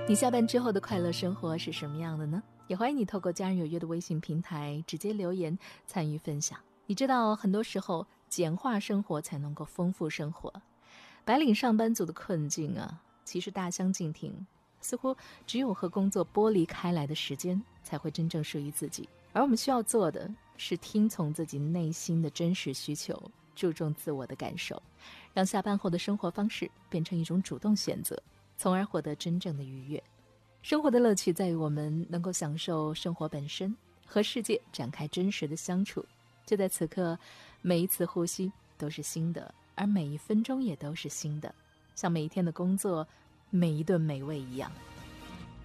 你下班之后的快乐生活是什么样的呢？也欢迎你透过家人有约的微信平台直接留言参与分享。你知道很多时候简化生活才能够丰富生活，白领上班族的困境啊，其实大相径庭，似乎只有和工作剥离开来的时间才会真正属于自己。而我们需要做的是听从自己内心的真实需求，注重自我的感受，让下班后的生活方式变成一种主动选择，从而获得真正的愉悦。生活的乐趣在于我们能够享受生活本身，和世界展开真实的相处。就在此刻，每一次呼吸都是新的，而每一分钟也都是新的，像每一天的工作，每一顿美味一样。